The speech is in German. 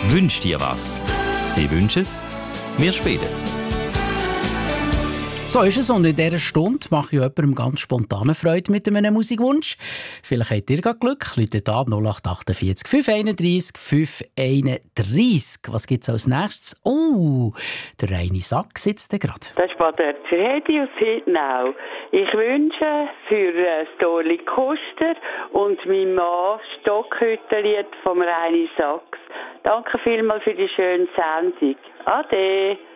Wünsch dir was. Sie wünschen es, wir spielen es. So ist es, und in dieser Stunde mache ich jemandem ganz spontane Freude mit einem Musikwunsch. Vielleicht habt ihr gerade Glück. Läutet an 0848 531 531. Was gibt es als nächstes? Oh, der Reini Sack sitzt da gerade. Das ist der Zerhedi aus Hidnau. Ich wünsche für Storli Koster und mein Mann Stockhüttenlied vom Reini Sachs. Danke vielmals für die schöne Sendung. Ade.